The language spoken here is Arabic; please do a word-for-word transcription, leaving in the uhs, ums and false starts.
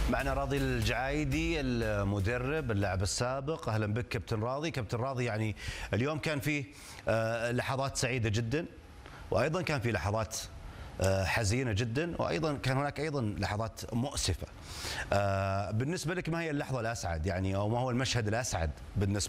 معنا راضي الجعايدي المدرب اللاعب السابق. اهلا بك كابتن راضي. كابتن راضي، يعني اليوم كان فيه لحظات سعيده جدا، وايضا كان في لحظات حزينه جدا، وايضا كان هناك ايضا لحظات مؤسفه. بالنسبه لك ما هي اللحظه الاسعد يعني، او ما هو المشهد الاسعد بالنسبه